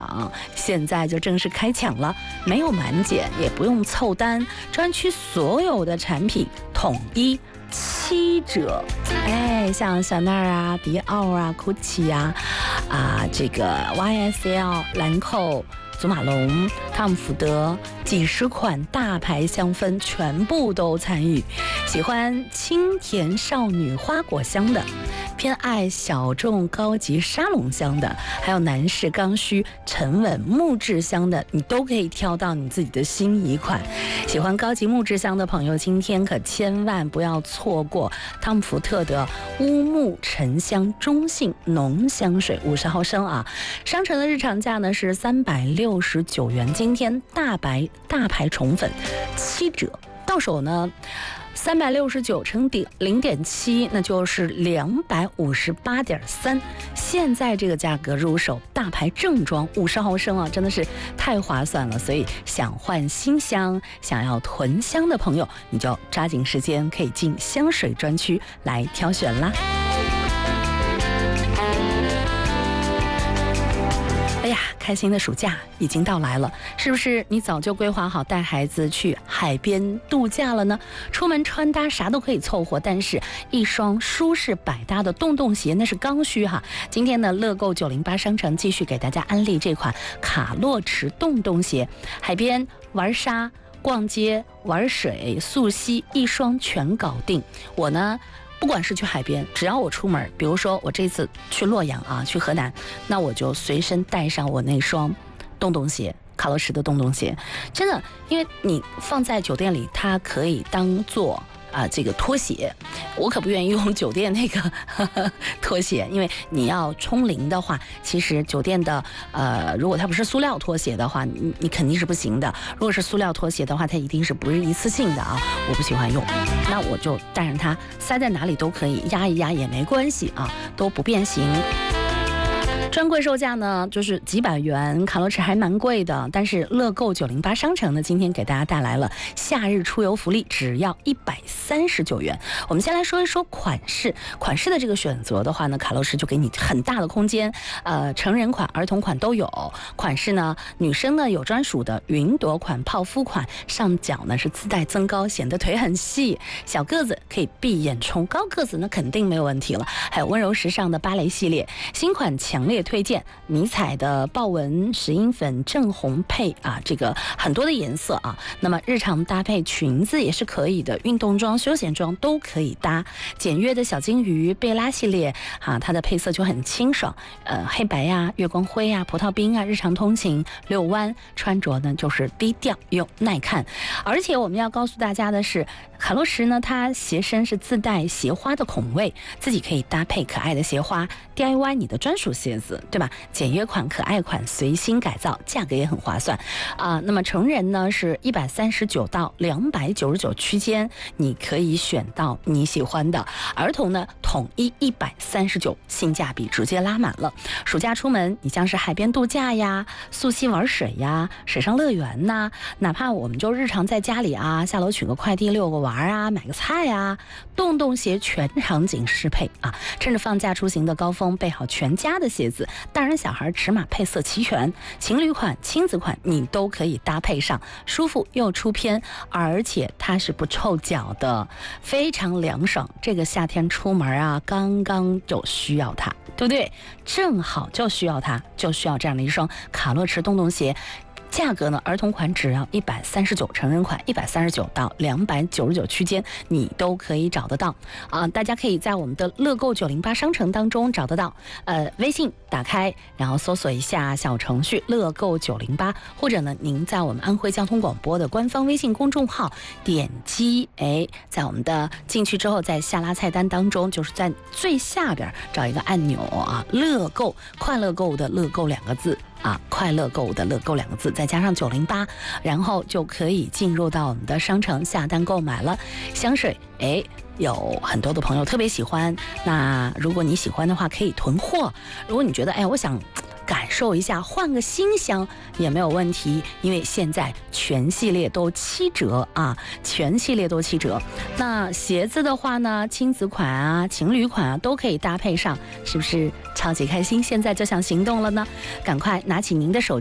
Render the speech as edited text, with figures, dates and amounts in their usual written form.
现在就正式开抢了，没有满减，也不用凑单，专区所有的产品统一7折。像香奈儿啊、迪奥啊、GUCCI 啊、这个 YSL、兰蔻、祖马龙、汤姆福德几十款大牌香氛全部都参与。喜欢清甜少女花果香的，偏爱小众高级沙龙香的，还有男士刚需沉稳木质香的，你都可以挑到你自己的心仪款。喜欢高级木质香的朋友，今天可千万不要错过汤姆福特的乌木沉香中性浓香水50毫升啊！商城的日常价呢是369元，今天大牌宠粉7折，到手呢369乘0.7，那就是258.3。现在这个价格入手大牌正装50毫升啊，真的是太划算了。所以想换新香、想要囤香的朋友，你就抓紧时间，可以进香水专区来挑选啦。开心的暑假已经到来了，是不是你早就规划好带孩子去海边度假了呢？出门穿搭啥都可以凑合，但是一双舒适百搭的洞鞋那是刚需哈。今天呢，乐购908商城继续给大家安利这款卡洛驰洞鞋，海边玩沙、逛街、玩水、溯溪，一双全搞定。我呢，不管是去海边，只要我出门，比如说我这次去洛阳啊，去河南，那我就随身带上我那双洞鞋，卡洛驰的洞鞋。真的，因为你放在酒店里，它可以当做这个拖鞋，我可不愿意用酒店那个拖鞋，因为你要冲淋的话，其实酒店的如果它不是塑料拖鞋的话，你肯定是不行的。如果是塑料拖鞋的话，它一定是不是一次性的啊，我不喜欢用。那我就带上它，塞在哪里都可以，压一压也没关系啊，都不变形。专柜售价呢就是几百元，卡洛驰还蛮贵的，但是乐购908商城呢今天给大家带来了夏日出游福利，只要139元。我们先来说一说款式的这个选择的话呢，卡洛驰就给你很大的空间，成人款、儿童款都有。款式呢，女生呢有专属的云朵款、泡芙款，上脚呢是自带增高，显得腿很细。小个子可以闭眼冲，高个子呢肯定没有问题了。还有温柔时尚的芭蕾系列，新款强烈推荐迷彩的豹纹、石英粉、正红配这个很多的颜色啊。那么日常搭配裙子也是可以的，运动装、休闲装都可以搭。简约的小金鱼、贝拉系列它的配色就很清爽，黑白月光灰葡萄冰日常通勤遛弯，穿着呢就是低调又耐看。而且我们要告诉大家的是，卡洛驰呢它鞋身是自带鞋花的孔位，自己可以搭配可爱的鞋花， DIY 你的专属鞋子，对吧？简约款、可爱款随心改造，价格也很划算那么成人呢是139到299区间，你可以选到你喜欢的。儿童呢统一139，性价比直接拉满了。暑假出门，你像是海边度假呀、溯溪玩水呀、水上乐园呐，哪怕我们就日常在家里下楼取个快递、遛个娃买个菜洞鞋全场景适配趁着放假出行的高峰，备好全家的鞋子，大人小孩尺码配色齐全，情侣款、亲子款你都可以搭配上，舒服又出片，而且它是不臭脚的，非常凉爽。这个夏天出门刚刚就需要它，对不对？正好就需要它，就需要这样的一双卡洛驰洞鞋。价格呢，儿童款只要139，成人款139到299区间，你都可以找得到大家可以在我们的乐购908商城当中找得到。微信打开，然后搜索一下小程序乐购908，或者呢，您在我们安徽交通广播的官方微信公众号点击在我们的进去之后，在下拉菜单当中，就是在最下边找一个按钮乐购，快乐购的乐购2个字。快乐购物的乐购2个字，再加上908，然后就可以进入到我们的商城下单购买了。香水有很多的朋友特别喜欢，那如果你喜欢的话可以囤货。如果你觉得我想感受一下，换个新香也没有问题，因为现在全系列都7折啊，全系列都7折。那鞋子的话呢，亲子款啊、情侣款啊都可以搭配上，是不是超级开心？现在就想行动了呢？赶快拿起您的手